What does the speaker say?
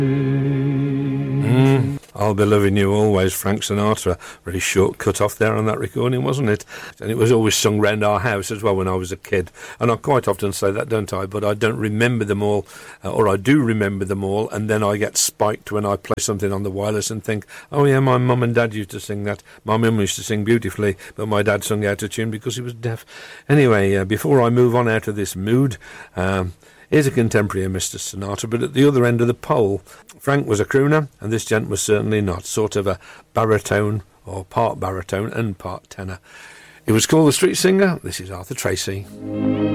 I'll Be Loving You Always, Frank Sinatra. Very short cut off there on that recording, wasn't it? And it was always sung round our house as well when I was a kid. And I quite often say that, don't I? But I don't remember them all, or I do remember them all, and then I get spiked when I play something on the wireless and think, oh yeah, my mum and dad used to sing that. My mum used to sing beautifully, but my dad sung out of tune because he was deaf. Anyway, before I move on out of this mood, here's a contemporary of Mr. Sinatra, but at the other end of the pole. Frank was a crooner, and this gent was certainly not. Sort of a baritone, or part baritone and part tenor. It was called The Street Singer. This is Arthur Tracy.